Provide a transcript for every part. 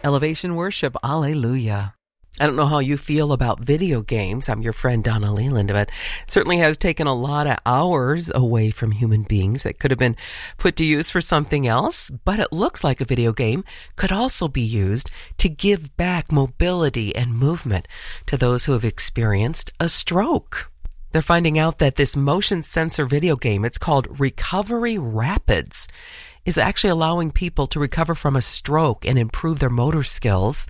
Elevation Worship, Alleluia. I don't know how you feel about video games. I'm your friend Donna Leland, but it certainly has taken a lot of hours away from human beings that could have been put to use for something else. But it looks like a video game could also be used to give back mobility and movement to those who have experienced a stroke. They're finding out that this motion sensor video game, it's called Recovery Rapids, is actually allowing people to recover from a stroke and improve their motor skills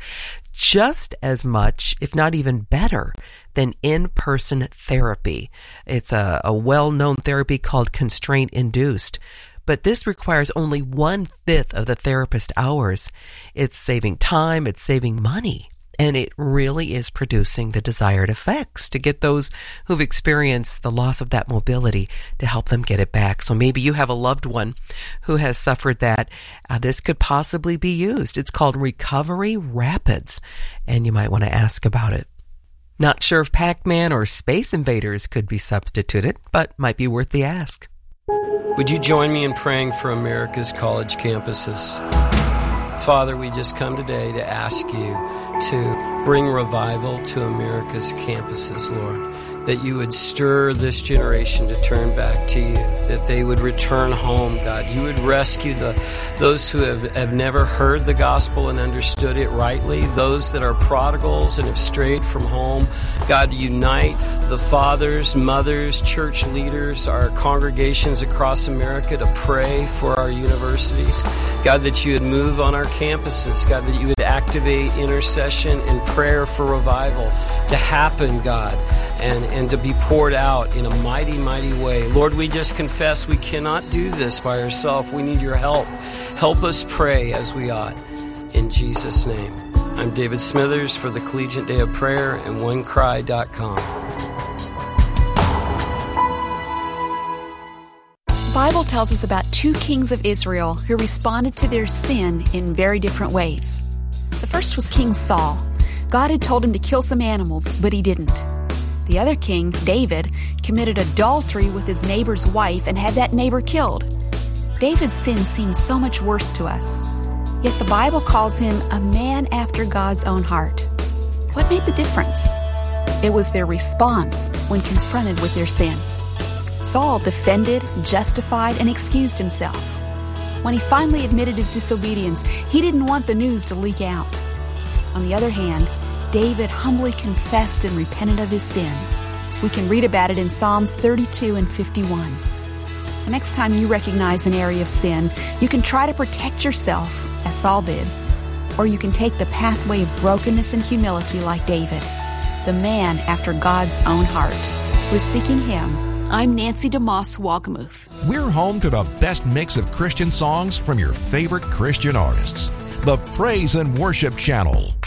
just as much, if not even better, than in-person therapy. It's a well-known therapy called constraint-induced. But this requires only 1/5 of the therapist hours. It's saving time, it's saving money. And it really is producing the desired effects to get those who've experienced the loss of that mobility to help them get it back. So maybe you have a loved one who has suffered that. This could possibly be used. It's called Recovery Rapids, and you might want to ask about it. Not sure if Pac-Man or Space Invaders could be substituted, but might be worth the ask. Would you join me in praying for America's college campuses? Father, we just come today to ask you to bring revival to America's campuses, Lord, that you would stir this generation to turn back to you, that they would return home, God. You would rescue those who have never heard the gospel and understood it rightly, those that are prodigals and have strayed from home. God, unite the fathers, mothers, church leaders, our congregations across America to pray for our universities. God, that you would move on our campuses. God, that you would activate intercession and prayer for revival to happen, God, and to be poured out in a mighty, mighty way. Lord, we just confess we cannot do this by ourselves. We need your help. Help us pray as we ought. In Jesus' name. I'm David Smithers for the Collegiate Day of Prayer and OneCry.com. The Bible tells us about two kings of Israel who responded to their sin in very different ways. The first was King Saul. God had told him to kill some animals, but he didn't. The other king, David, committed adultery with his neighbor's wife and had that neighbor killed. David's sin seems so much worse to us. Yet the Bible calls him a man after God's own heart. What made the difference? It was their response when confronted with their sin. Saul defended, justified, and excused himself. When he finally admitted his disobedience, he didn't want the news to leak out. On the other hand, David humbly confessed and repented of his sin. We can read about it in Psalms 32 and 51. The next time you recognize an area of sin, you can try to protect yourself, as Saul did, or you can take the pathway of brokenness and humility like David, the man after God's own heart. With Seeking Him, I'm Nancy DeMoss Walgamuth. We're home to the best mix of Christian songs from your favorite Christian artists. The Praise and Worship Channel.